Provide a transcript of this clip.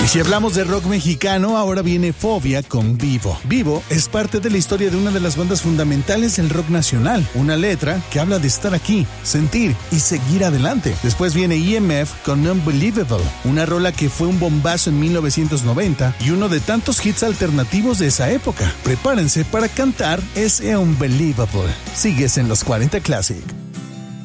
Y si hablamos de rock mexicano, ahora viene Fobia con Vivo. Vivo es parte de la historia de una de las bandas fundamentales del rock nacional. Una letra que habla de estar aquí, sentir y seguir adelante. Después viene EMF con Unbelievable, una rola que fue un bombazo en 1990 y uno de tantos hits alternativos de esa época. Prepárense para cantar ese Unbelievable. Sigues en los 40 Classic.